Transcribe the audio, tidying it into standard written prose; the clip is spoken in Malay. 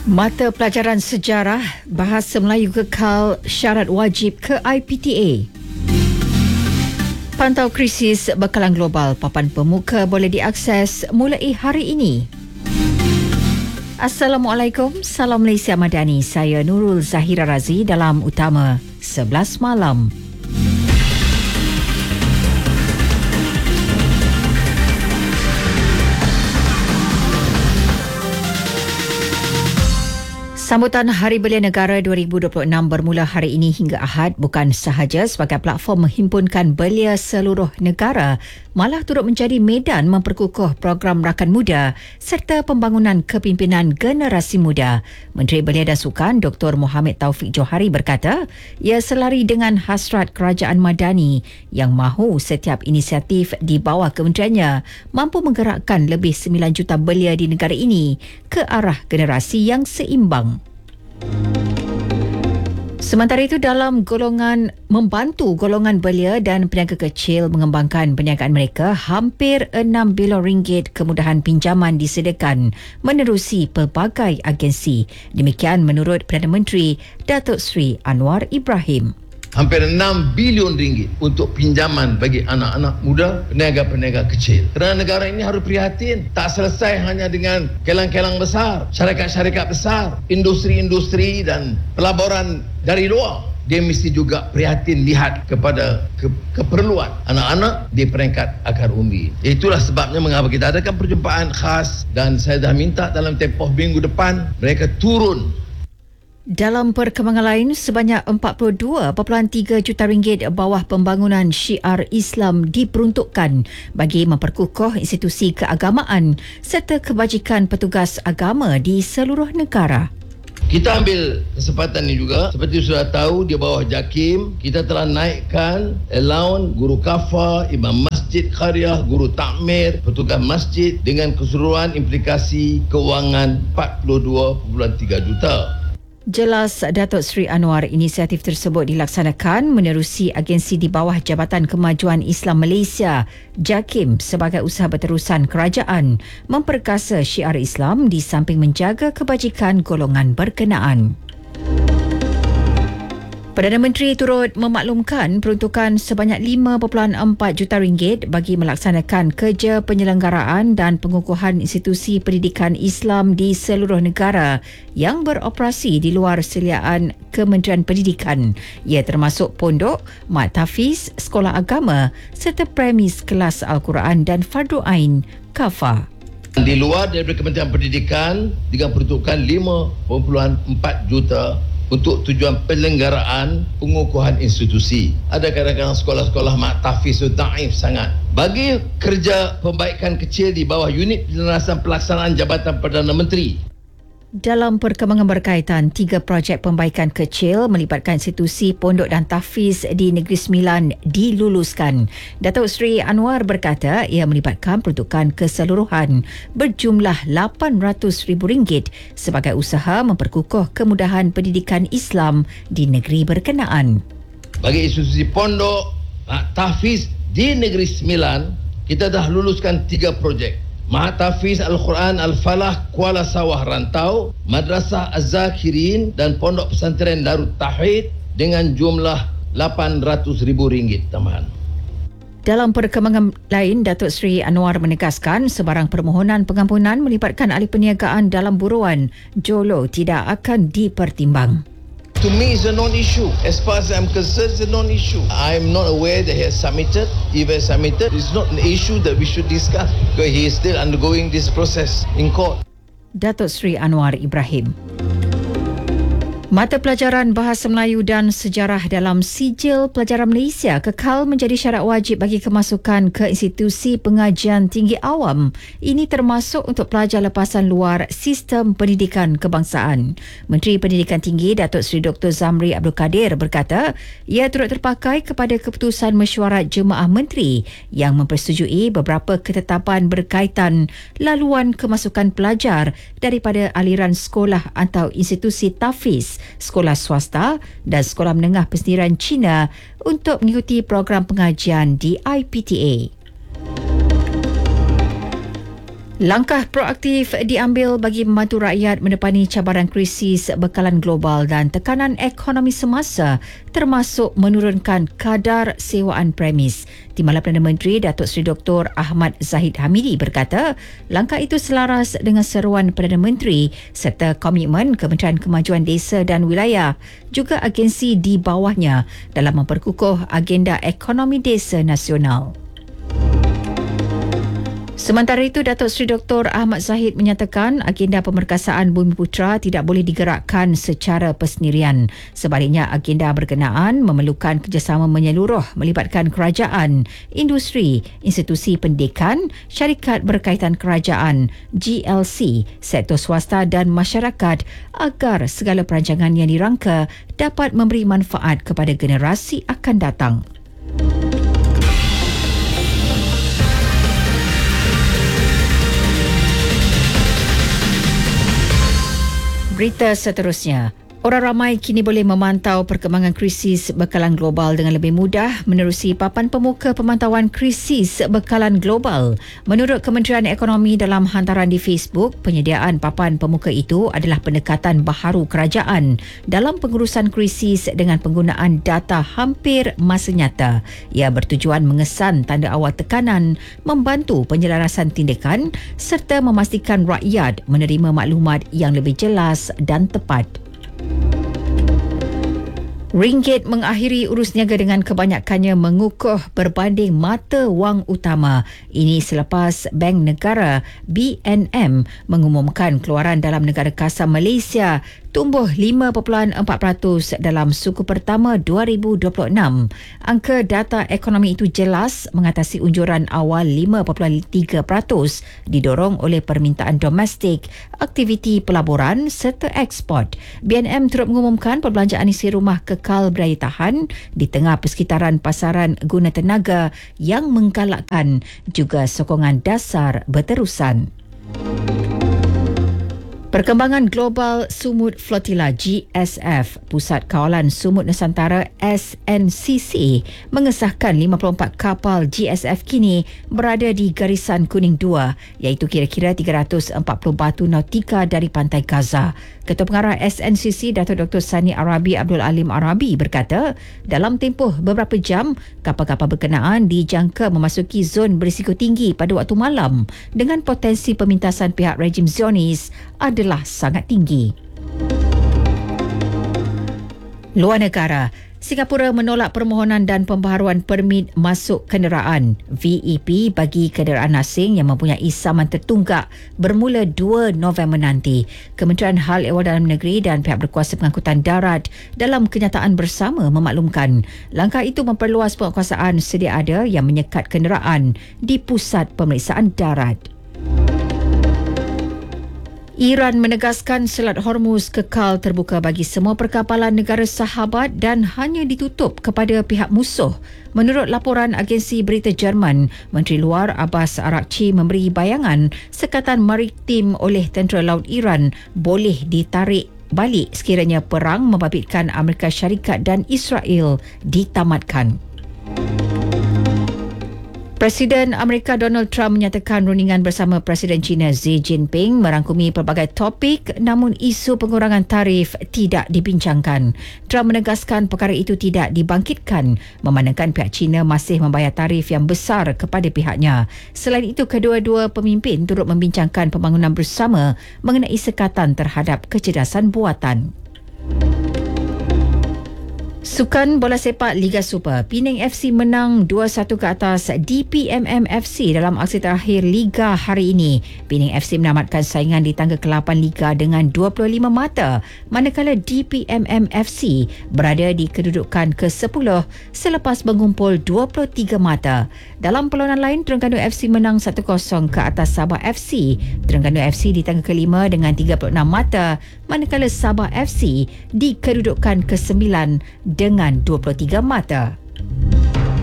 Mata pelajaran sejarah, bahasa Melayu kekal syarat wajib ke IPTA. Pantau krisis bekalan global, papan pemuka boleh diakses mulai hari ini. Assalamualaikum, salam Malaysia Madani. Saya Nurul Zahira Razi dalam Utama 11 Malam. Sambutan Hari Belia Negara 2026 bermula hari ini hingga Ahad bukan sahaja sebagai platform menghimpunkan belia seluruh negara, malah turut menjadi medan memperkukuh program rakan muda serta pembangunan kepimpinan generasi muda. Menteri Belia dan Sukan Dr. Mohamed Taufik Johari berkata, ia selari dengan hasrat Kerajaan Madani yang mahu setiap inisiatif di bawah kementeriannya mampu menggerakkan lebih 9 juta belia di negara ini ke arah generasi yang seimbang. Sementara itu, dalam membantu golongan belia dan peniaga kecil mengembangkan perniagaan mereka, hampir 6 bilion ringgit kemudahan pinjaman disediakan menerusi pelbagai agensi. Demikian menurut Perdana Menteri Datuk Seri Anwar Ibrahim. Hampir 6 bilion ringgit untuk pinjaman bagi anak-anak muda, peniaga-peniaga kecil. Kerana negara ini harus prihatin. Tak selesai hanya dengan kelang-kelang besar, syarikat-syarikat besar, industri-industri dan pelaburan dari luar. Dia mesti juga prihatin lihat kepada keperluan anak-anak di peringkat akar umbi. Itulah sebabnya mengapa kita adakan perjumpaan khas dan saya dah minta dalam tempoh minggu depan mereka turun. Dalam perkembangan lain, sebanyak 42.3 juta ringgit bawah pembangunan syiar Islam diperuntukkan bagi memperkukuh institusi keagamaan serta kebajikan petugas agama di seluruh negara. Kita ambil kesempatan ini juga, seperti sudah tahu di bawah JAKIM, kita telah naikkan allowance guru kafah, imam masjid qaryah, guru takmir, petugas masjid dengan keseluruhan implikasi kewangan 42.3 juta. Jelas Datuk Seri Anwar, inisiatif tersebut dilaksanakan menerusi agensi di bawah Jabatan Kemajuan Islam Malaysia, JAKIM, sebagai usaha berterusan kerajaan memperkasa syiar Islam di samping menjaga kebajikan golongan berkenaan. Perdana Menteri turut memaklumkan peruntukan sebanyak 5.4 juta ringgit bagi melaksanakan kerja penyelenggaraan dan pengukuhan institusi pendidikan Islam di seluruh negara yang beroperasi di luar seliaan Kementerian Pendidikan. Ia termasuk pondok, mat tahfiz, sekolah agama serta premis kelas Al-Quran dan Fardu Ain Kafah. Di luar daripada Kementerian Pendidikan dengan peruntukan 5.4 juta untuk tujuan penyelenggaraan pengukuhan institusi. Ada kadang-kadang sekolah-sekolah mak tahfiz itu daif sangat. Bagi kerja pembaikan kecil di bawah unit penyelenggaraan pelaksanaan Jabatan Perdana Menteri. Dalam perkembangan berkaitan, 3 projek pembaikan kecil melibatkan institusi pondok dan tahfiz di Negeri Sembilan diluluskan. Datuk Seri Anwar berkata ia melibatkan peruntukan keseluruhan berjumlah RM800,000 sebagai usaha memperkukuh kemudahan pendidikan Islam di negeri berkenaan. Bagi institusi pondok, tahfiz di Negeri Sembilan, kita dah luluskan 3 projek. Mahat Tahfiz Al-Quran Al-Falah Kuala Sawah Rantau, Madrasah Az-Zakirin dan Pondok Pesantren Darut Tauhid dengan jumlah RM800,000 tambahan. Dalam perkembangan lain, Datuk Seri Anwar menegaskan sebarang permohonan pengampunan melibatkan ahli perniagaan dalam buruan Jolo tidak akan dipertimbang. To me, it's a non-issue. As far as I'm concerned, it's a non-issue. I'm not aware that he has submitted. If he has submitted, it's not an issue that we should discuss because he is still undergoing this process in court. Datuk Seri Anwar Ibrahim. Mata pelajaran Bahasa Melayu dan Sejarah dalam Sijil Pelajaran Malaysia kekal menjadi syarat wajib bagi kemasukan ke institusi pengajian tinggi awam. Ini termasuk untuk pelajar lepasan luar sistem pendidikan kebangsaan. Menteri Pendidikan Tinggi Datuk Seri Dr. Zamri Abdul Kadir berkata, ia turut terpakai kepada keputusan mesyuarat Jemaah Menteri yang mempersetujui beberapa ketetapan berkaitan laluan kemasukan pelajar daripada aliran sekolah atau institusi tahfiz, sekolah swasta dan sekolah menengah persendirian Cina untuk mengikuti program pengajian di IPTA. Langkah proaktif diambil bagi membantu rakyat menepani cabaran krisis bekalan global dan tekanan ekonomi semasa, termasuk menurunkan kadar sewaan premis. Timbalan Perdana Menteri Datuk Seri Dr. Ahmad Zahid Hamidi berkata, langkah itu selaras dengan seruan Perdana Menteri serta komitmen Kementerian Kemajuan Desa dan Wilayah, juga agensi di bawahnya dalam memperkukuh agenda ekonomi desa nasional. Sementara itu, Datuk Seri Dr. Ahmad Zahid menyatakan agenda pemerkasaan Bumiputera tidak boleh digerakkan secara persendirian. Sebaliknya, agenda berkenaan memerlukan kerjasama menyeluruh melibatkan kerajaan, industri, institusi pendidikan, syarikat berkaitan kerajaan, GLC, sektor swasta dan masyarakat agar segala perancangan yang dirangka dapat memberi manfaat kepada generasi akan datang. Berita seterusnya. Orang ramai kini boleh memantau perkembangan krisis bekalan global dengan lebih mudah menerusi papan pemuka pemantauan krisis bekalan global. Menurut Kementerian Ekonomi dalam hantaran di Facebook, penyediaan papan pemuka itu adalah pendekatan baharu kerajaan dalam pengurusan krisis dengan penggunaan data hampir masa nyata. Ia bertujuan mengesan tanda awal tekanan, membantu penyelarasan tindakan serta memastikan rakyat menerima maklumat yang lebih jelas dan tepat. Ringgit mengakhiri urus niaga dengan kebanyakannya mengukuh berbanding mata wang utama. Ini selepas Bank Negara BNM mengumumkan keluaran dalam negara kasar Malaysia tumbuh 5.4% dalam suku pertama 2026. Angka data ekonomi itu jelas mengatasi unjuran awal 5.3% didorong oleh permintaan domestik, aktiviti pelaburan serta ekspor. BNM turut mengumumkan perbelanjaan isi rumah kekal berdaya tahan di tengah persekitaran pasaran guna tenaga yang menggalakkan juga sokongan dasar berterusan. Perkembangan global Sumut Flotilla GSF, Pusat Kawalan Sumut Nusantara SNCC mengesahkan 54 kapal GSF kini berada di Garisan Kuning 2, iaitu kira-kira 340 batu nautika dari pantai Gaza. Ketua Pengarah SNCC Datuk Dr. Sani Arabi Abdul Alim Arabi berkata, dalam tempoh beberapa jam, kapal-kapal berkenaan dijangka memasuki zon berisiko tinggi pada waktu malam dengan potensi pemintasan pihak rejim Zionis adalah sangat tinggi. Luar negara, Singapura menolak permohonan dan pembaharuan permit masuk kenderaan VEP bagi kenderaan asing yang mempunyai saman tertunggak bermula 2 November nanti. Kementerian Hal Ehwal Dalam Negeri dan pihak berkuasa pengangkutan darat dalam kenyataan bersama memaklumkan langkah itu memperluas penguasaan sedia ada yang menyekat kenderaan di pusat pemeriksaan darat. Iran menegaskan Selat Hormuz kekal terbuka bagi semua perkapalan negara sahabat dan hanya ditutup kepada pihak musuh. Menurut laporan agensi berita Jerman, Menteri Luar Abbas Araghchi memberi bayangan sekatan maritim oleh tentera laut Iran boleh ditarik balik sekiranya perang membabitkan Amerika Syarikat dan Israel ditamatkan. Presiden Amerika Donald Trump menyatakan rundingan bersama Presiden China Xi Jinping merangkumi pelbagai topik, namun isu pengurangan tarif tidak dibincangkan. Trump menegaskan perkara itu tidak dibangkitkan memandangkan pihak China masih membayar tarif yang besar kepada pihaknya. Selain itu, kedua-dua pemimpin turut membincangkan pembangunan bersama mengenai sekatan terhadap kecerdasan buatan. Sukan bola sepak Liga Super, Penang FC menang 2-1 ke atas DPMM FC dalam aksi terakhir Liga hari ini. Penang FC menamatkan saingan di tangga ke-8 Liga dengan 25 mata, manakala DPMM FC berada di kedudukan ke-10 selepas mengumpul 23 mata. Dalam perlawanan lain, Terengganu FC menang 1-0 ke atas Sabah FC. Terengganu FC di tangga ke-5 dengan 36 mata, manakala Sabah FC di kedudukan ke-9 dengan 23 mata.